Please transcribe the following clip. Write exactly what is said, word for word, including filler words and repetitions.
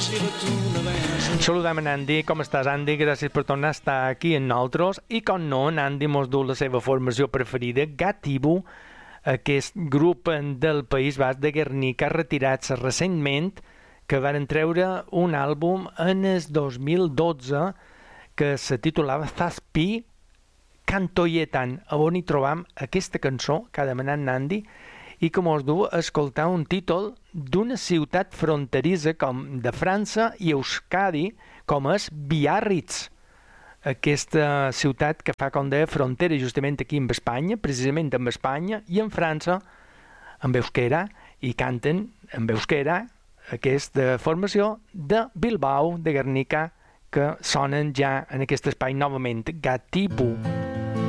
Saludem en Andy. Com estàs, Andy? Gràcies per tornar a estar aquí amb nosaltres. I com no, en Andy mos du la seva formació preferida, Gatibu, aquest grup del País Basc de Guernica, retirats recentment, que van treure un àlbum en el dos mil dotze que se titulava Zazpi Kantoietan, on hi trobam aquesta cançó que ha demanat Andy i que mos du a escoltar un títol d'una ciutat fronterissa com de França i Euskadi, com és Biarritz, aquesta ciutat que fa com de frontera justament aquí amb Espanya, precisament amb Espanya i amb França, amb euskera, i canten amb euskera aquesta formació de Bilbao, de Guernica, que sonen ja en aquest espai novament, Gatibu.